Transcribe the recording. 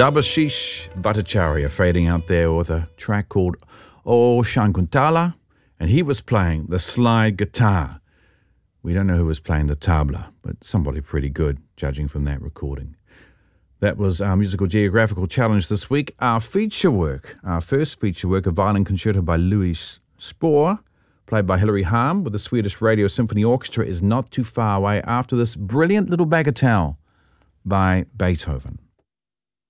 Debashish Bhattacharya fading out there with a track called O Shankuntala, and he was playing the slide guitar. We don't know who was playing the tabla, but somebody pretty good, judging from that recording. That was our Musical Geographical Challenge this week. Our feature work, our first feature work, a violin concerto by Louis Spohr, played by Hilary Hahn with the Swedish Radio Symphony Orchestra, is not too far away after this brilliant little bagatelle by Beethoven.